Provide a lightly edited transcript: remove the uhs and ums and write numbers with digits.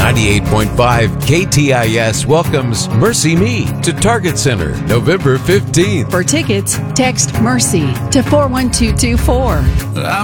98.5 KTIS welcomes Mercy Me to Target Center November 15th. For tickets, text MERCY to 41224.